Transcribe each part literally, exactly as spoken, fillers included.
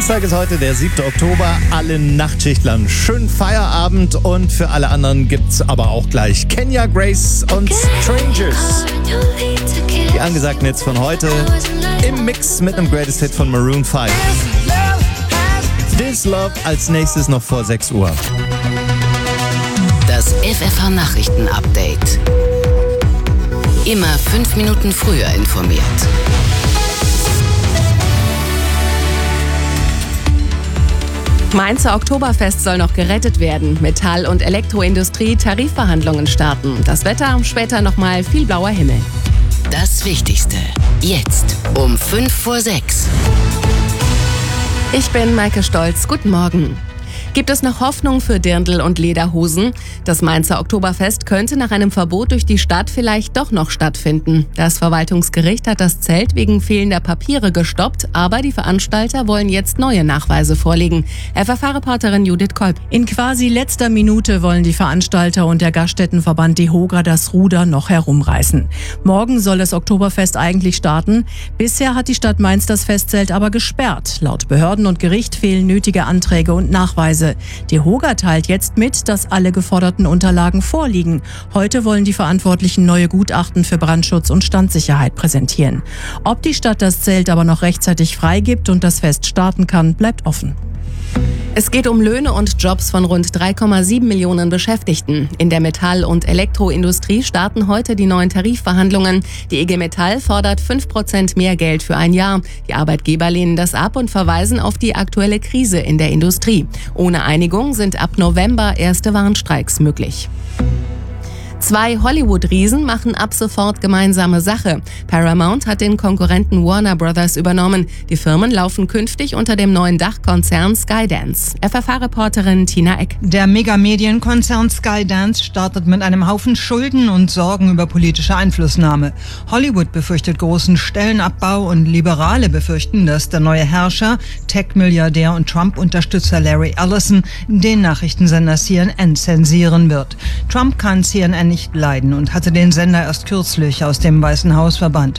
Dienstag ist heute der siebte Oktober. Allen Nachtschichtlern schönen Feierabend und für alle anderen gibt's aber auch gleich Kenya Grace und Strangers. Die angesagten Hits von heute im Mix mit einem Greatest Hit von Maroon five. This Love als nächstes noch vor sechs Uhr. Das F F H-Nachrichten-Update. Immer fünf Minuten früher informiert. Mainzer Oktoberfest soll noch gerettet werden. Metall- und Elektroindustrie Tarifverhandlungen starten. Das Wetter, später nochmal viel blauer Himmel. Das Wichtigste. Jetzt um fünf vor sechs. Ich bin Maike Stolz. Guten Morgen. Gibt es noch Hoffnung für Dirndl und Lederhosen? Das Mainzer Oktoberfest könnte nach einem Verbot durch die Stadt vielleicht doch noch stattfinden. Das Verwaltungsgericht hat das Zelt wegen fehlender Papiere gestoppt, aber die Veranstalter wollen jetzt neue Nachweise vorlegen. F F H-Reporterin Judith Kolb. In quasi letzter Minute wollen die Veranstalter und der Gaststättenverband DEHOGA das Ruder noch herumreißen. Morgen soll das Oktoberfest eigentlich starten. Bisher hat die Stadt Mainz das Festzelt aber gesperrt. Laut Behörden und Gericht fehlen nötige Anträge und Nachweise. DEHOGA teilt jetzt mit, dass alle geforderten Unterlagen vorliegen. Heute wollen die Verantwortlichen neue Gutachten für Brandschutz und Standsicherheit präsentieren. Ob die Stadt das Zelt aber noch rechtzeitig freigibt und das Fest starten kann, bleibt offen. Es geht um Löhne und Jobs von rund drei Komma sieben Millionen Beschäftigten. In der Metall- und Elektroindustrie starten heute die neuen Tarifverhandlungen. Die I G Metall fordert fünf Prozent mehr Geld für ein Jahr. Die Arbeitgeber lehnen das ab und verweisen auf die aktuelle Krise in der Industrie. Ohne Einigung sind ab November erste Warnstreiks möglich. Zwei Hollywood-Riesen machen ab sofort gemeinsame Sache. Paramount hat den Konkurrenten Warner Brothers übernommen. Die Firmen laufen künftig unter dem neuen Dachkonzern Skydance. F F H-Reporterin Tina Eck. Der Megamedienkonzern Skydance startet mit einem Haufen Schulden und Sorgen über politische Einflussnahme. Hollywood befürchtet großen Stellenabbau und Liberale befürchten, dass der neue Herrscher, Tech-Milliardär und Trump-Unterstützer Larry Ellison den Nachrichtensender C N N zensieren wird. Trump kann C N N nicht leiden und hatte den Sender erst kürzlich aus dem Weißen Haus verbannt.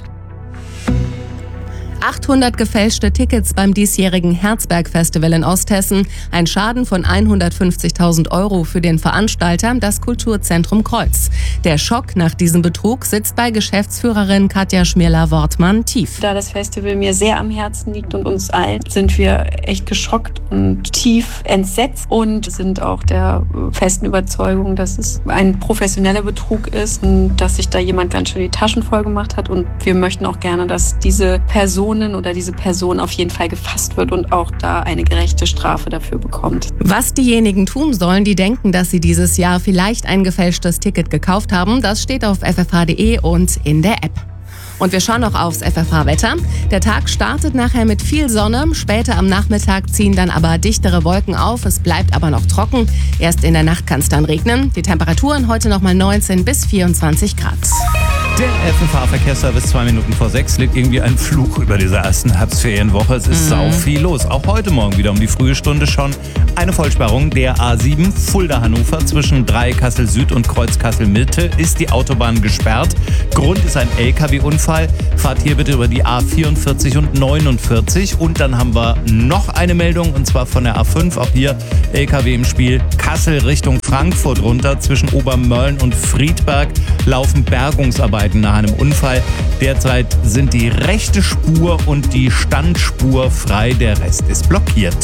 achthundert gefälschte Tickets beim diesjährigen Herzberg-Festival in Osthessen. Ein Schaden von hundertfünfzigtausend Euro für den Veranstalter, das Kulturzentrum Kreuz. Der Schock nach diesem Betrug sitzt bei Geschäftsführerin Katja Schmirler-Wortmann tief. Da das Festival mir sehr am Herzen liegt und uns allen, sind wir echt geschockt und tief entsetzt und sind auch der festen Überzeugung, dass es ein professioneller Betrug ist und dass sich da jemand ganz schön die Taschen voll gemacht hat. Und wir möchten auch gerne, dass diese Person oder diese Person auf jeden Fall gefasst wird und auch da eine gerechte Strafe dafür bekommt. Was diejenigen tun sollen, die denken, dass sie dieses Jahr vielleicht ein gefälschtes Ticket gekauft haben, das steht auf f f h punkt d e und in der App. Und wir schauen noch aufs F F H-Wetter. Der Tag startet nachher mit viel Sonne. Später am Nachmittag ziehen dann aber dichtere Wolken auf. Es bleibt aber noch trocken. Erst in der Nacht kann es dann regnen. Die Temperaturen heute nochmal neunzehn bis vierundzwanzig Grad. Der F F H-Verkehrsservice zwei Minuten vor sechs liegt irgendwie ein Fluch über dieser ersten Herbstferienwoche. Es ist mhm. sau viel los. Auch heute Morgen wieder um die frühe Stunde schon eine Vollsperrung der A sieben Fulda-Hannover zwischen Dreieck-Kassel Süd und Kreuz-Kassel-Mitte ist die Autobahn gesperrt. Grund ist ein L K W-Unfall. Fahrt hier bitte über die A vierundvierzig und neunundvierzig. Und dann haben wir noch eine Meldung und zwar von der A fünf. Auch hier L K W im Spiel. Kassel Richtung Frankfurt runter. Zwischen Obermölln und Friedberg laufen Bergungsarbeiten nach einem Unfall. Derzeit sind die rechte Spur und die Standspur frei. Der Rest ist blockiert.